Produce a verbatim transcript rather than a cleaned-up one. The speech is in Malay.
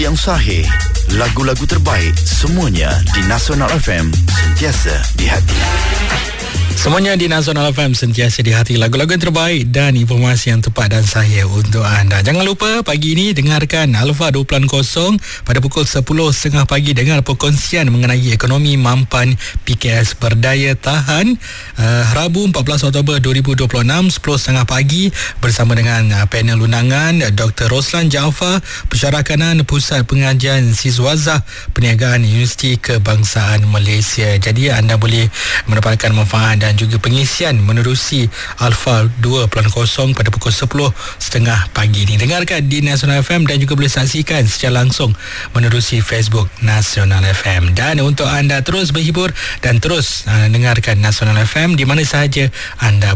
Informasi yang sahih, lagu-lagu terbaik, semuanya di Nasional F M, sentiasa di hati. Semuanya di Nasional F M, sentiasa di hati. Lagu-lagu yang terbaik dan informasi yang tepat dan sahih untuk anda. Jangan lupa pagi ini dengarkan Alfa dua kosong pada pukul sepuluh tiga puluh pagi. Dengar perkongsian mengenai ekonomi mampan P K S berdaya tahan uh, Rabu empat belas Oktober dua ribu dua puluh enam sepuluh tiga puluh pagi bersama dengan uh, panel undangan Doktor Roslan Jaafar, Pensyarah Kanan Pusat Pengajian Sizwazah Perniagaan Universiti Kebangsaan Malaysia. Jadi anda boleh mendapatkan manfaat dan juga pengisian menerusi Alfa dua kosong pada pukul sepuluh tiga puluh pagi ini. Dengarkan di Nasional F M dan juga boleh saksikan secara langsung menerusi Facebook Nasional F M. Dan untuk anda terus berhibur dan terus uh, dengarkan Nasional F M di mana sahaja anda